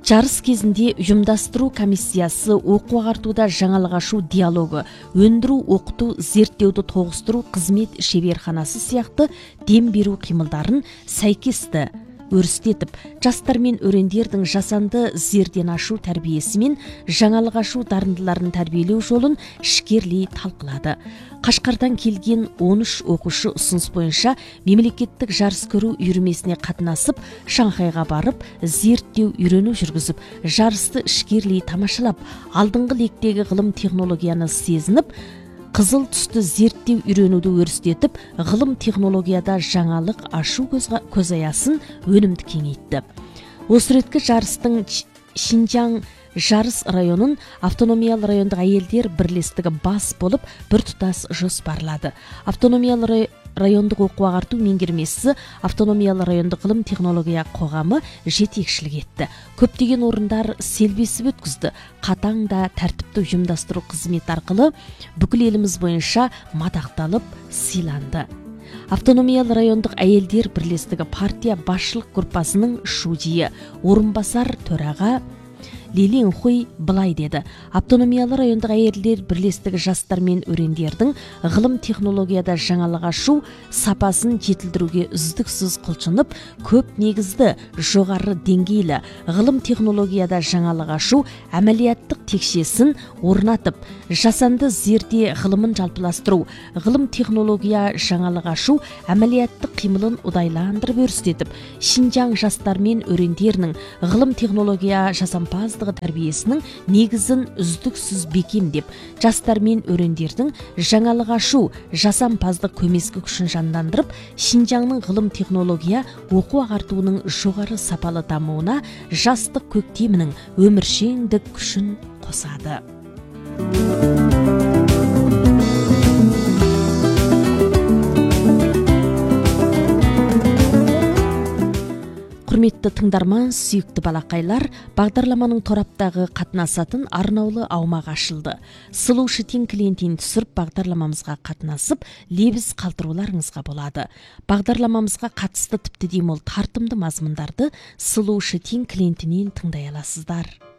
Жарыс кезінде ұйымдастыру комиссиясы оқу ағартуда жаңалық ашу диалогы, өндіру, оқыту, зерттеуді тоғыстыру қызмет шеберханасы сияқты дем беру қимылдарын сәйкесті өрістетіп, жастар мен өрендердің жасанды зерден ашу тәрбиесі мен жаңалық ашу дарындыларын тәрбиелеу жолын ішкерлей талқылады. Қашқардан келген 13 оқушы ұсыныс бойынша мемлекеттік жарыс көру үйірмесіне қатынасып, Шанхайға барып, зерттеу үйрену жүргізіп, жарысты ішкерлей тамашалап, алдыңғы лектегі ғылым технологияны сезініп, қызыл түсті зерттеу үйренуді өрістетіп, ғылым технологияда жаңалық ашу көзаясын өнімді кеңейтті. Осы реткі жарыстың Шинжаң жарыс районын автономиялы райондық әйелдер бірлестігі бас болып біртұтас жоспарлады. Автономиялы райондық оқу ағарту меңгермесі автономиялы райондық ғылым технология қоғамы жетекшілік етті. Көптеген орындар селбесіп өткізді. Қатаң да тәртіпті ұйымдастыру қызмет арқылы бүкіл еліміз бойынша мадақталып сыйланды. Автономиялы райондық әйелдер бірлестігі партия басшылық группасының шудиі, орынбасар төраға Лилин Хуй былай деді: автономиялы райондық әйелдер бірлестігі жастар мен өрендердің ғылым технологияда жаңалық ашу сапасын жетілдіруге үздіксіз құлшынып, көп негізді, жоғары деңгейлі ғылым технологияда жаңалық ашу әмәлияттық текшесін орнатып, жасанды зерде ғылымын жалпыластыру, ғылым технология жаңалық ашу әмәлияттық қимылын ұдайландырып өрістетіп, Шинжаң жастар мен өрендерінің ғылым технология жасампаз тәрбиесінің негізін үздіксіз бекемдеп, жастар мен өрендердің жаңалық ашу жасампаздық көмескі күшін жандандырып, Шинжаңның ғылым технология оқу ағартуының жоғары сапалы дамуына жастық көктемінің өміршеңдік күшін қосады. Құрметті тыңдарман, сүйікті балақайлар, бағдарламаның тораптағы қатынасатын арнаулы аумақ ашылды. Сұлу Шытин клиентін түсіріп, бағдарламамызға қатынасып, лебіз қалтыруларыңызға болады. Бағдарламамызға қатысты тіпті демол тартымды мазмұндарды Сұлу Шытин клиентінен тыңдай аласыздар.